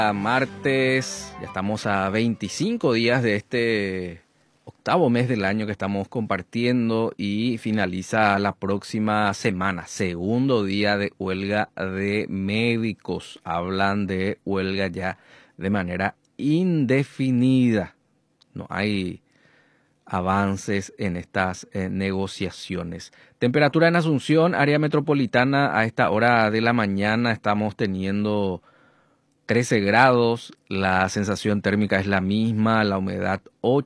Martes, ya estamos a 25 días de este octavo mes del año que estamos compartiendo y finaliza la próxima semana, segundo día de huelga de médicos. Hablan de huelga ya de manera indefinida. No hay avances en estas negociaciones. Temperatura en Asunción, área metropolitana, a esta hora de la mañana estamos teniendo 13 grados, la sensación térmica es la misma, la humedad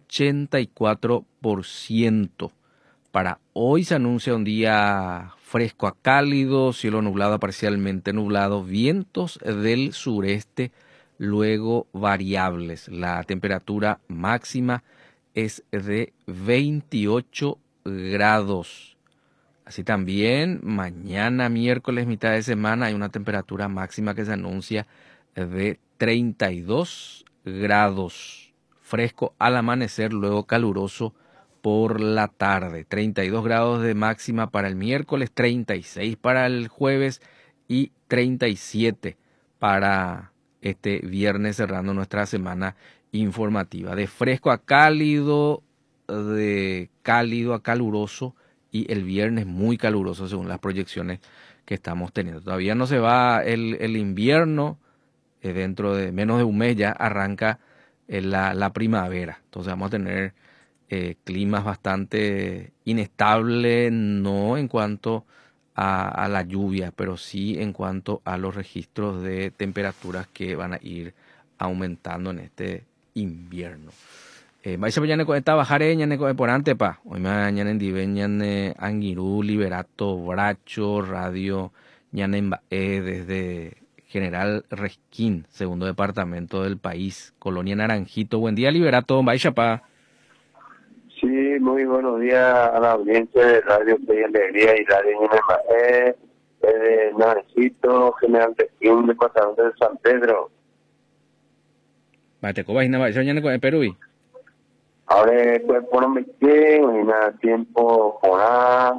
84%. Para hoy se anuncia un día fresco a cálido, cielo nublado a parcialmente nublado, vientos del sureste, luego variables. La temperatura máxima es de 28 grados. Así también, mañana miércoles, mitad de semana, hay una temperatura máxima que se anuncia de 32 grados, fresco al amanecer, luego caluroso por la tarde. 32 grados de máxima para el miércoles, 36 para el jueves y 37 para este viernes, cerrando nuestra semana informativa. De fresco a cálido, de cálido a caluroso, y el viernes muy caluroso según las proyecciones que estamos teniendo. Todavía no se va el invierno. Dentro de menos de un mes ya arranca la primavera. Entonces vamos a tener climas bastante inestables, no en cuanto a la lluvia, pero sí en cuanto a los registros de temperaturas que van a ir aumentando en este invierno. Vais a mañana con esta bajaré ñane por ante pa. Hoy mañana en Dive ñane Anguirú, Liberato, Bracho, Radio ñane desde General Resquín, segundo departamento del país, Colonia Naranjito. Buen día, Liberato, vaya pa. Sí, muy buenos días a la audiencia de Radio Play Alegría y Radio NME, de Naranjito, General Resquín, departamento de San Pedro. Mate, ¿cómo va a con el Perú? Ahora, pues, por un tiempo, por a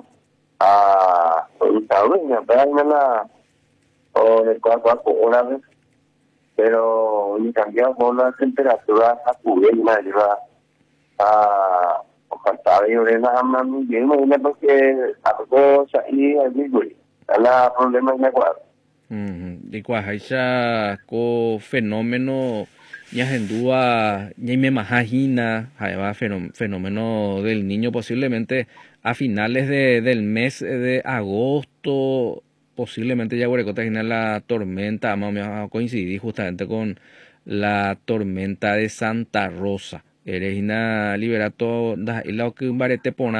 la o de 4 horas, pero ni cambiado por la temperatura a cubrir más lleva a faltar y ordenar más muy bien, imagínate porque algo ahí allí güey, la problema es igual. De cuaja co fenómeno ya hendúa ya me majajina va fenómeno del niño posiblemente a finales del mes de agosto. Posiblemente ya Guarecota tiene la tormenta, vamos a coincidir justamente con la tormenta de Santa Rosa. Eres una liberato y lo que un barete pona